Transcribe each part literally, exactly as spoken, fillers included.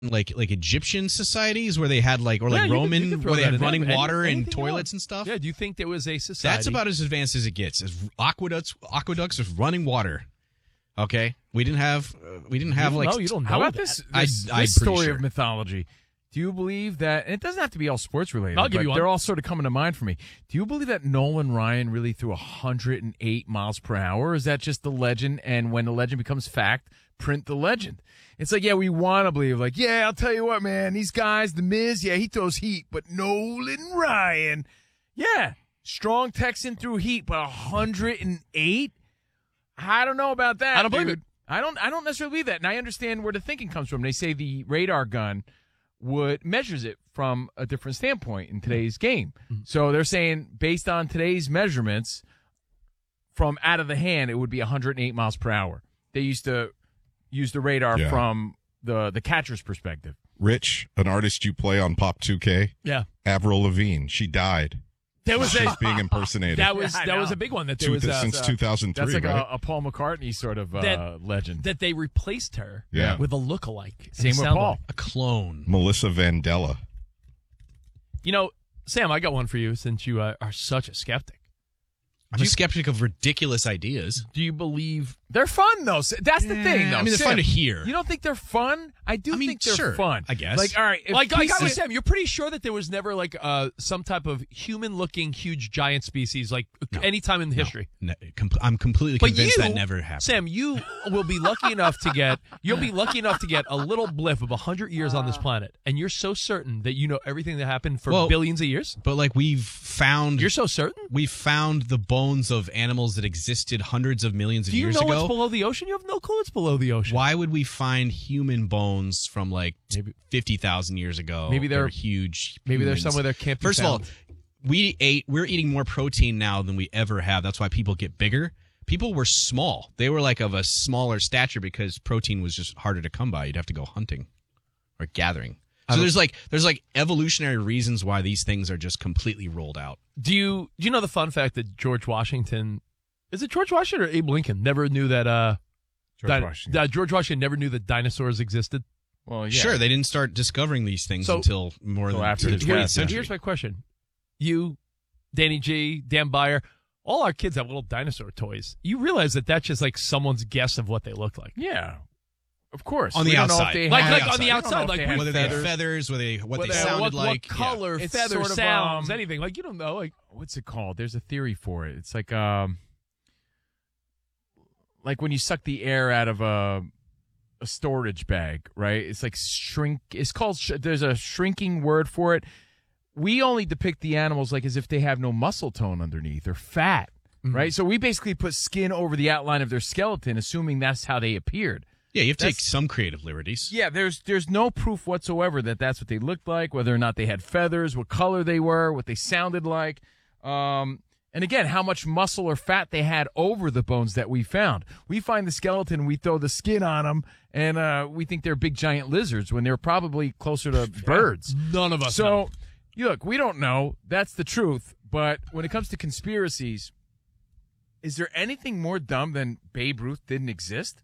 like like Egyptian societies where they had like or like Yeah, you could- Roman you could throw where they that had in running there. water Any- and anything toilets else. and stuff? Yeah, do you think there was a society? That's about as advanced as it gets. As aqueducts, aqueducts with running water. Okay, we didn't have uh, we didn't have You like don't know, you don't know How about that. this, I- this, I'm this pretty story sure. of mythology? Do you believe that, and it doesn't have to be all sports related, I'll give but you one. they're all sort of coming to mind for me. Do you believe that Nolan Ryan really threw one hundred eight miles per hour? Or is that just the legend, and when the legend becomes fact, print the legend? It's like, yeah, we want to believe, like, yeah, I'll tell you what, man, these guys, The Miz, yeah, he throws heat, but Nolan Ryan, yeah, strong Texan threw heat, but one hundred eight? I don't know about that. I don't believe dude. it. I don't I don't necessarily believe that. And I understand where the thinking comes from. They say the radar gun would measures it from a different standpoint in today's game. Mm-hmm. So they're saying based on today's measurements from out of the hand, it would be one hundred eight miles per hour. They used to use the radar Yeah. from the the catcher's perspective. Rich, an artist you play on Pop two K, Yeah, Avril Lavigne. She died. there was She's a being impersonated. that was Yeah, I that was know. a big one that there Two- was a, since two thousand three, That's like right? a, a Paul McCartney sort of uh, That- legend. that they replaced her Yeah. with a lookalike. and Same a with soundbite. Paul. a clone. Melissa Vandella. You know, Sam, I got one for you since you uh, are such a skeptic. I'm a skeptic of ridiculous ideas. Do you believe? They're fun though. That's the thing though. I mean, they're Sam, fun to hear. You don't think they're fun? I do I mean, think they're sure, fun. I guess. Like, all right, if Like, like I pieces- was Sam, you're pretty sure that there was never like uh, some type of human-looking huge giant species like any time in history. Ne- com- I'm completely But convinced you, that never happened. Sam, you will be lucky enough to get you'll be lucky enough to get a little blip of a hundred years on this planet, and you're so certain that you know everything that happened for Well- billions of years. But like we've found, You're so certain. we've found the bones of animals that existed hundreds of millions of Do you years know ago. what's below the ocean? You have no clue what's below the ocean. Why would we find human bones from like Maybe- fifty thousand years ago? Maybe they're- They're huge. Maybe there's humans. somewhere there can't be First found. of all, we ate. We're eating more protein now than we ever have. That's why people get bigger. People were small. They were like of a smaller stature because protein was just harder to come by. You'd have to go hunting or gathering. So there's like there's like evolutionary reasons why these things are just completely rolled out. Do you do you know the fun fact that George Washington is it George Washington or Abe Lincoln never knew that uh George that- Washington. that George Washington never knew that dinosaurs existed? Well, yeah. Sure, they didn't start discovering these things So- until more Until than after the his twentieth death. So century. here's my question: you, Danny G, Dan Byer, all our kids have little dinosaur toys. You realize that that's just like someone's guess of what they look like. Yeah, of course. On the We don't know if outside. they Like- had- like on we the don't know outside, if like they had we- whether they had feathers. feathers, whether they, what Whether- they sounded what, like, what color, It's feather, sort of, sounds, um, anything. Like you don't know. Like What's it called? There's a theory for it. It's like um, like when you suck the air out of a a storage bag, right? It's like shrink. It's called. Sh- there's a shrinking word for it. We only depict the animals like as if they have no muscle tone underneath or fat, Mm-hmm. right? So we basically put skin over the outline of their skeleton, assuming that's how they appeared. yeah, you have to take That's- some creative liberties. Yeah, there's there's no proof whatsoever that that's what they looked like, whether or not they had feathers, what color they were, what they sounded like, um, and again, how much muscle or fat they had over the bones that we found. We find the skeleton, we throw the skin on them, and uh, we think they're big giant lizards when they're probably closer to birds. none of us. So, know. you look, we don't know. That's the truth. But when it comes to conspiracies, is there anything more dumb than Babe Ruth didn't exist?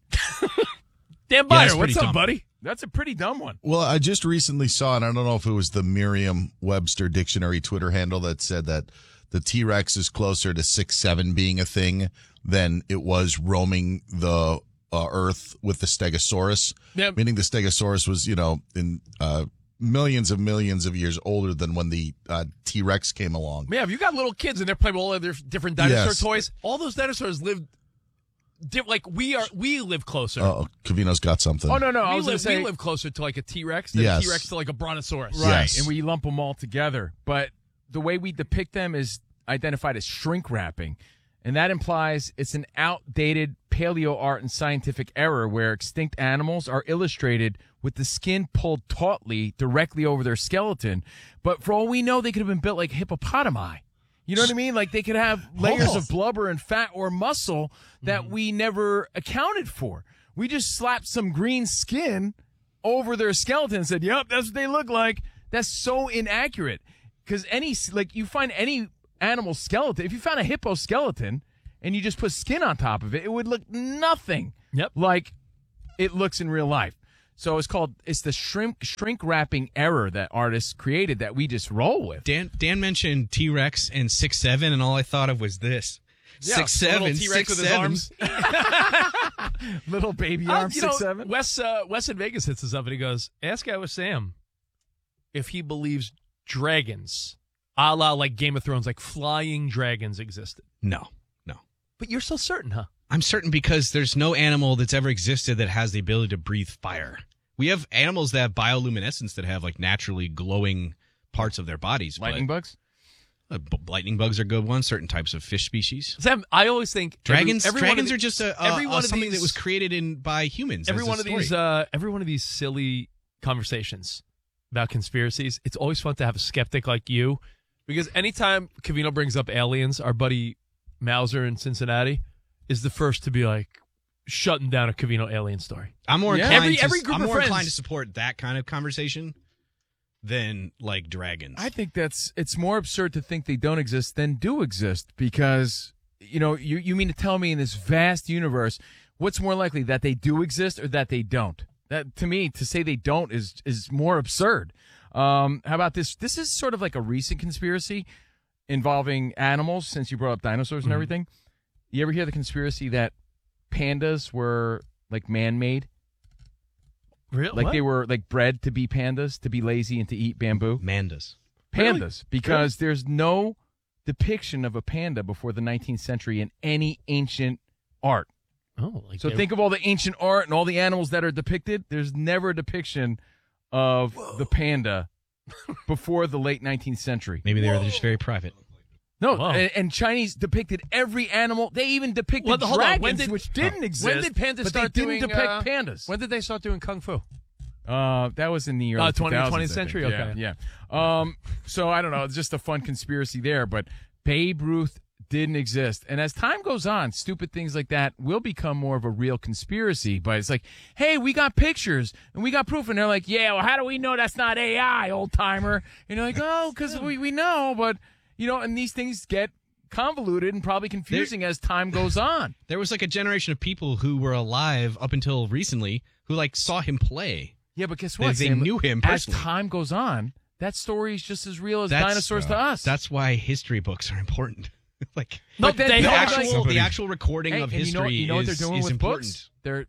Dan Yeah, Byer, that's what's pretty up, dumb. buddy? That's a pretty dumb one. Well, I just recently saw, and I don't know if it was the Merriam-Webster dictionary Twitter handle that said that the T-Rex is closer to six seven being a thing than it was roaming the uh, Earth with the Stegosaurus. Yeah. Meaning the Stegosaurus was, you know, in uh, millions of millions of years older than when the uh, T-Rex came along. Man, if you got little kids and they're playing with all of their different dinosaur Yes. toys, all those dinosaurs lived di- like we are. We live closer. Oh, Cavino's got something. Oh, no, no. I we, was going live, to say, we live closer to like a T-Rex than Yes. a T-Rex to like a Brontosaurus. right, Yes. and we lump them all together. But the way we depict them is identified as shrink wrapping. And that implies it's an outdated paleo art and scientific error where extinct animals are illustrated with the skin pulled tautly directly over their skeleton. But for all we know, they could have been built like hippopotami. You know what I mean? Like they could have layers of blubber and fat or muscle that we never accounted for. We just slapped some green skin over their skeleton and said, yep, that's what they look like. That's so inaccurate. Because any, like, you find any animal skeleton, if you found a hippo skeleton and you just put skin on top of it, it would look nothing Yep. like it looks in real life. So it's called it's the shrink shrink wrapping error that artists created that we just roll with. Dan Dan mentioned T Rex and six seven, and all I thought of was this. Yeah, six a little seven, T-Rex six with his seven. arms. Little baby Uh, arm you six know, seven. Wes, uh, Wes in Vegas hits us up and he goes, ask Iowa Sam if he believes dragons, a la like Game of Thrones, like flying dragons existed. No, no. But you're so certain, huh? I'm certain because there's no animal that's ever existed that has the ability to breathe fire. We have animals that have bioluminescence that have like naturally glowing parts of their bodies. Lightning but, bugs? uh, b- lightning bugs are good ones. Certain types of fish species. Sam, I always think Dragons. every, every one dragons of the- are just a, a, every a one of something these- that was created in by humans. every as a one of story. these uh, every one of these silly conversations about conspiracies. It's always fun to have a skeptic like you, because anytime Covino brings up aliens, our buddy Mauser in Cincinnati is the first to be like shutting down a Covino alien story. I'm more Yeah. inclined Every- to, every group I'm of more friends. inclined to support that kind of conversation than like dragons. I think that's it's more absurd to think they don't exist than do exist, because you know you you mean to tell me in this vast universe what's more likely, that they do exist or that they don't? That to me, to say they don't is is more absurd. Um, how about this? This is sort of like a recent conspiracy involving animals, since you brought up dinosaurs and everything. You ever hear the conspiracy that pandas were like man-made? Really? Like they were like bred to be pandas, to be lazy and to eat bamboo? Mandas. Really? Pandas, because there's no depiction of a panda before the nineteenth century in any ancient art. Oh, like So they- think of all the ancient art and all the animals that are depicted. There's never a depiction of the panda before the late nineteenth century. Maybe they were just very private. No, Whoa. and, and Chinese depicted every animal. They even depicted Well, hold on. dragons, When did- which didn't exist. when did pandas but start they didn't doing, depict uh, pandas. When did they start doing kung fu? Uh, that was in the early Uh, twentieth, two thousands, twentieth I century? think. Okay. Yeah, yeah. Um, so I don't know. It's just a fun conspiracy there. But Babe Ruth didn't exist. And as time goes on, stupid things like that will become more of a real conspiracy. But it's like, hey, we got pictures and we got proof. And they're like, yeah, well, how do we know that's not A I, old timer? And you're like, oh, because we, we know. But, you know, and these things get convoluted and probably confusing as time goes on. There was like a generation of people who were alive up until recently who like saw him play. Yeah, but guess They- what? they Sam? knew him As personally. time goes on, that story is just as real as That's- dinosaurs to us. That's why history books are important. like No, But then they the the are- actual, Somebody- the actual recording Hey, of and you know, history you know what is, they're doing is with important. books? They're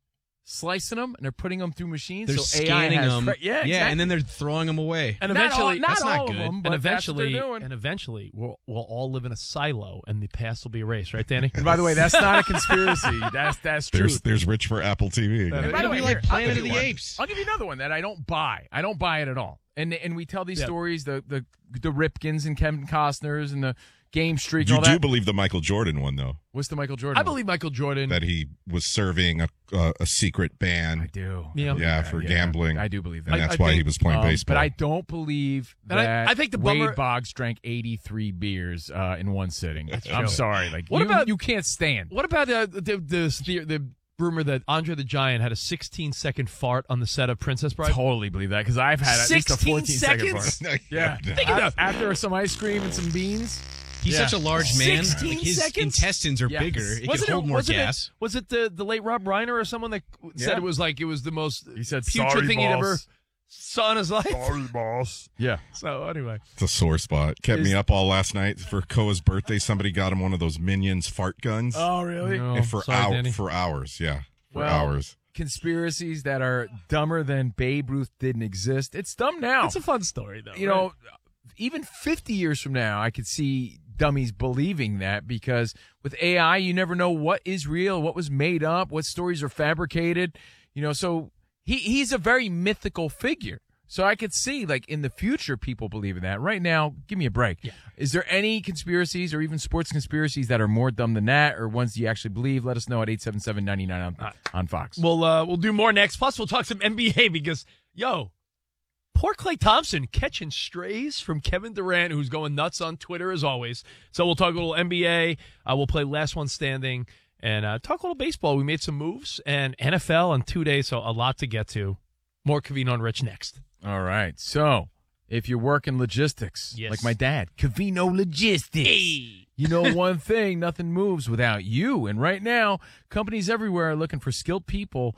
slicing them and they're putting them through machines. They're so A I scanning has them, fre- yeah, exactly. and then they're throwing them away. And Not all- eventually, not that's not all good. of them, and but that's what they're eventually, doing. and eventually, we'll we'll all live in a silo, and the past will be erased, right, Danny? And by the way, that's not a conspiracy. That's that's true. There's there's Rich for Apple T V again. And by the It'll way, be like here, I'll Planet give of you the one. Apes. I'll give you another one that I don't buy. I don't buy it at all. And and we tell these Yeah. stories, the the the Ripkins and Kevin Costners and the Game Streak and You all do that. believe the Michael Jordan one though, What's the Michael Jordan? I one? believe Michael Jordan. that he was serving a a, a secret I ban, do. Yeah. yeah, for gambling. I do believe that. and I- that's I why he think, was playing Um, baseball. But I don't believe And I- that I think the Wade bummer- Boggs drank eighty-three beers uh, in one sitting. I'm true. sorry. Like, What you, about- you can't stand. What about uh, the, the the the rumor that Andre the Giant had a sixteen second fart on the set of Princess Bride? Totally believe that because I've had at least a sixteen fourteen second seconds? fart. Yeah. Think of that. After some ice cream and some beans. He's Yeah. such a large man. sixteen Like, his seconds? intestines are Yes. bigger. It Wasn't can hold more wasn't gas. It, was it the, the late Rob Reiner or someone that said Yeah. it was like it was the most He said, putrid "Sorry, thing he'd ever boss." saw in his life? boss. Yeah. So anyway, It's a sore spot. Kept Is- me up all last night for Koa's birthday. Somebody got him one of those Minions fart guns. Oh, really? No. and for sorry, hour, Danny. for hours, yeah, for Well, hours. Conspiracies that are dumber than Babe Ruth didn't exist. It's dumb now. it's a fun story though. you right? know, even fifty years from now, I could see dummies believing that because with A I, you never know what is real, what was made up, what stories are fabricated. You know, so he he's a very mythical figure. So I could see, like, in the future, people believe in that. Right now, give me a break. Yeah. Is there any conspiracies or even sports conspiracies that are more dumb than that or ones you actually believe? Let us know at eight seven seven, nine nine on, on Fox. We'll uh, we'll do more next. Plus, we'll talk some N B A because yo, poor Klay Thompson catching strays from Kevin Durant, who's going nuts on Twitter as always. So we'll talk a little N B A. Uh, we'll play Last One Standing and uh, talk a little baseball. We made some moves and N F L in two days, so a lot to get to. More Covino and Rich next. All right. So if you're working logistics, Yes. like my dad, Covino Logistics. You know one thing, nothing moves without you. And right now, companies everywhere are looking for skilled people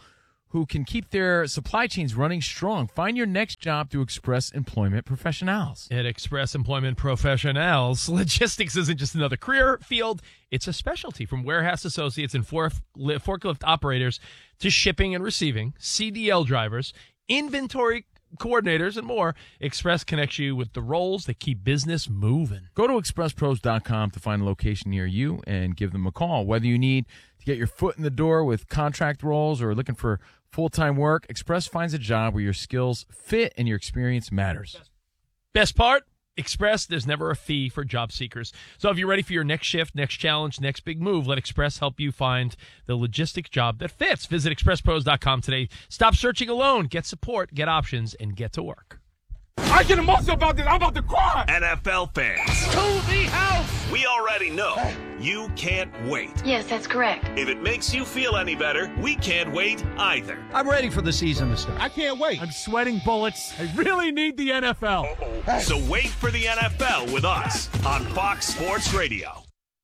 who can keep their supply chains running strong. Find your next job through Express Employment Professionals. At Express Employment Professionals, logistics isn't just another career field, it's a specialty. From warehouse associates and fork- forklift operators to shipping and receiving, C D L drivers, inventory coordinators, and more, Express connects you with the roles that keep business moving. Go to express pros dot com to find a location near you and give them a call. Whether you need to get your foot in the door with contract roles or looking for full-time work, Express finds a job where your skills fit and your experience matters. Best part? Express, there's never a fee for job seekers. So if you're ready for your next shift, next challenge, next big move, let Express help you find the logistic job that fits. Visit express pros dot com today. Stop searching alone. Get support, get options, and get to work. I get emotional about this. I'm about to cry. N F L fans. To the house. We already know you can't wait. Yes, that's correct. If it makes you feel any better, we can't wait either. I'm ready for the season to start. I can't wait. I'm sweating bullets. I really need the N F L. Uh-oh. So wait for the N F L with us on Fox Sports Radio.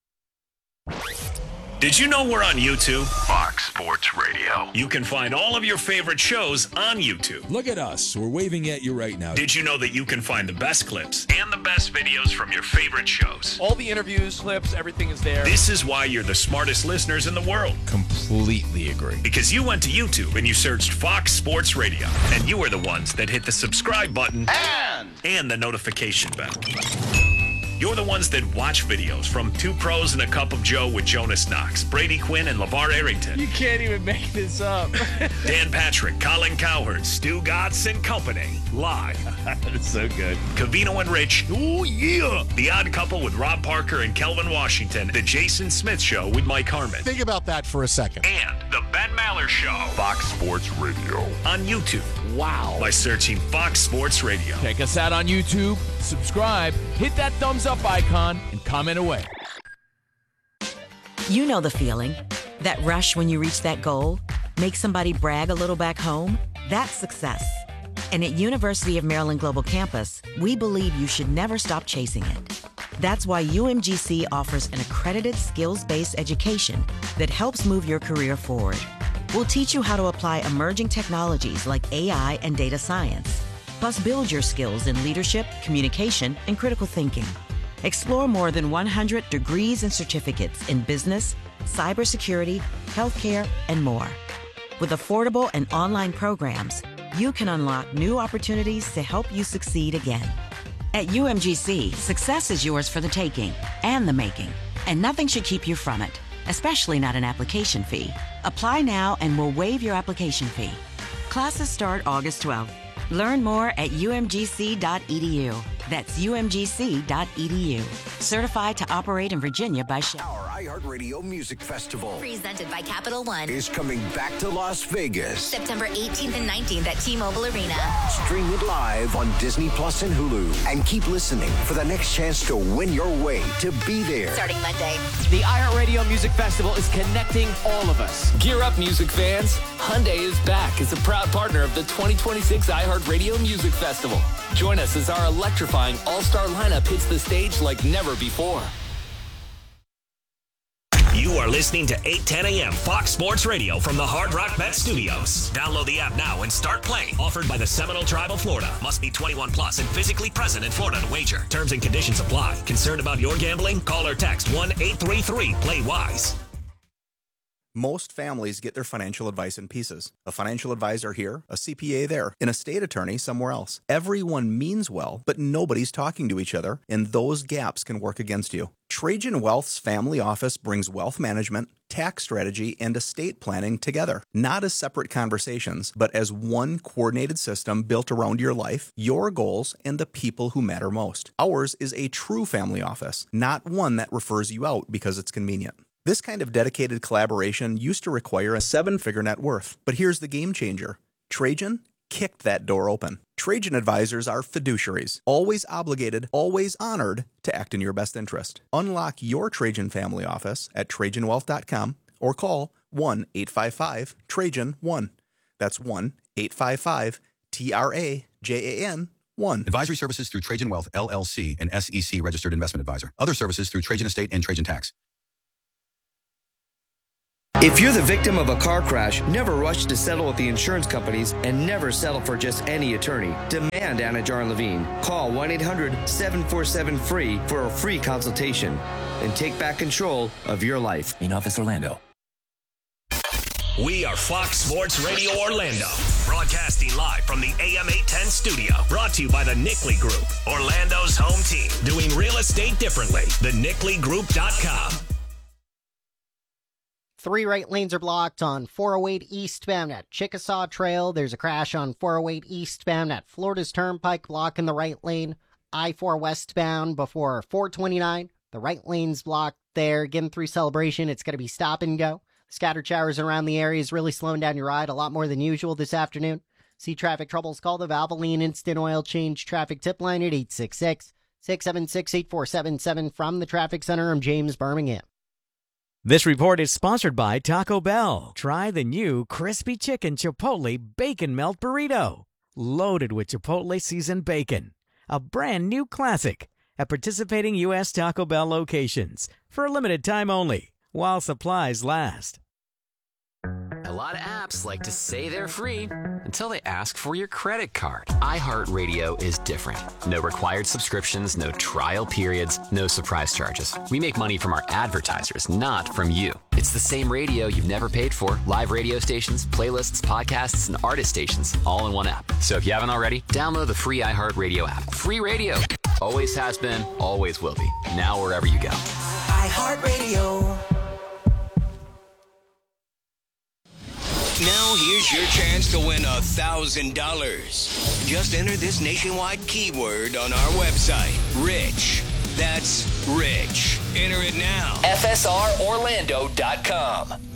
Did you know we're on YouTube? Fox Sports Radio. You can find all of your favorite shows on YouTube. Look at us. We're waving at you right now. Did you know that you can find the best clips and the best videos from your favorite shows? All the interviews, clips, everything is there. This is why you're the smartest listeners in the world. Completely agree. Because you went to YouTube and you searched Fox Sports Radio, and you were the ones that hit the subscribe button and, and the notification bell. You're the ones that watch videos from Two Pros and a Cup of Joe with Jonas Knox, Brady Quinn, and LeVar Arrington. You can't even make this up. Dan Patrick, Colin Cowherd, Stu Gatz and company. Live. That's so good. Cavino and Rich. Oh, yeah. The Odd Couple with Rob Parker and Kelvin Washington. The Jason Smith Show with Mike Harmon. Think about that for a second. And The Ben Maller Show. Fox Sports Radio. On YouTube. Wow. By searching Fox Sports Radio. Check us out on YouTube, subscribe, hit that thumbs up icon, and comment away. You know the feeling. That rush when you reach that goal? Make somebody brag a little back home? That's success. And at University of Maryland Global Campus, we believe you should never stop chasing it. That's why U M G C offers an accredited skills-based education that helps move your career forward. We'll teach you how to apply emerging technologies like A I and data science, plus build your skills in leadership, communication, and critical thinking. Explore more than one hundred degrees and certificates in business, cybersecurity, healthcare, and more. With affordable and online programs, you can unlock new opportunities to help you succeed again. At U M G C, success is yours for the taking and the making, and nothing should keep you from it, especially not an application fee. Apply now and we'll waive your application fee. Classes start August twelfth. Learn more at u m g c dot e d u. That's u m g c dot e d u. Certified to operate in Virginia by Shell. Our iHeartRadio Music Festival, presented by Capital One, is coming back to Las Vegas. September eighteenth and nineteenth at T-Mobile Arena. Stream it live on Disney Plus and Hulu. And keep listening for the next chance to win your way to be there. Starting Monday. The iHeartRadio Music Festival is connecting all of us. Gear up, music fans. Hyundai is back as a proud partner of the twenty twenty-six iHeartRadio Music Festival. Join us as our electrifying all-star lineup hits the stage like never before. You are listening to eight ten a.m. Fox Sports Radio from the Hard Rock Bet Studios. Download the app now and start playing. Offered by the Seminole Tribe of Florida. Must be twenty-one plus and physically present in Florida to wager. Terms and conditions apply. Concerned about your gambling? Call or text one eight three three play wise. Most families get their financial advice in pieces. A financial advisor here, a C P A there, an estate attorney somewhere else. Everyone means well, but nobody's talking to each other, and those gaps can work against you. Trajan Wealth's family office brings wealth management, tax strategy, and estate planning together, not as separate conversations, but as one coordinated system built around your life, your goals, and the people who matter most. Ours is a true family office, not one that refers you out because it's convenient. This kind of dedicated collaboration used to require a seven-figure net worth, but here's the game changer. Trajan kicked that door open. Trajan advisors are fiduciaries, always obligated, always honored to act in your best interest. Unlock your Trajan family office at trajan wealth dot com or call one eight five five Trajan one. That's one eight five five T R A J A N one. Advisory services through Trajan Wealth, L L C, an S E C registered investment advisor. Other services through Trajan Estate and Trajan Tax. If you're the victim of a car crash, never rush to settle with the insurance companies and never settle for just any attorney. Demand Anajar Levine. Call one eight hundred seven four seven free for a free consultation and take back control of your life. In Office Orlando. We are Fox Sports Radio Orlando, broadcasting live from the A M eight ten studio. Brought to you by the Nickley Group, Orlando's home team, doing real estate differently. the nickley group dot com. Three right lanes are blocked on four oh eight eastbound at Chickasaw Trail. There's a crash on four oh eight eastbound at Florida's Turnpike, blocking the right lane. I four westbound before four twenty-nine. The right lane's blocked there. Getting through Celebration, it's going to be stop and go. Scattered showers around the area is really slowing down your ride a lot more than usual this afternoon. See traffic troubles, call the Valvoline Instant Oil Change traffic tip line at eight six six, six seven six, eight four seven seven. From the Traffic Center, I'm James Birmingham. This report is sponsored by Taco Bell. Try the new Crispy Chicken Chipotle Bacon Melt Burrito. Loaded with Chipotle seasoned bacon. A brand new classic at participating U S Taco Bell locations. For a limited time only, while supplies last. A lot of apps like to say they're free until they ask for your credit card. iHeartRadio is different. No required subscriptions, no trial periods, no surprise charges. We make money from our advertisers, not from you. It's the same radio you've never paid for. Live radio stations, playlists, podcasts, and artist stations, all in one app. So if you haven't already, download the free iHeartRadio app. Free radio. Always has been, always will be. Now wherever you go. iHeartRadio. Now here's your chance to win a thousand dollars. Just enter this nationwide keyword on our website. Rich. That's rich. Enter it now. F S R Orlando dot com.